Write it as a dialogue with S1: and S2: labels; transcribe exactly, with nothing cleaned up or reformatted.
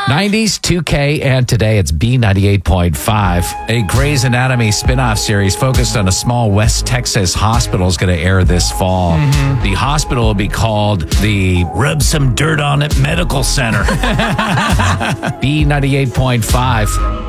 S1: nineties, two K, and today it's B ninety-eight point five. A Grey's Anatomy spinoff series focused on a small West Texas hospital is going to air this fall. Mm-hmm. The hospital will be called the Rub Some Dirt on It Medical Center. B ninety-eight point five.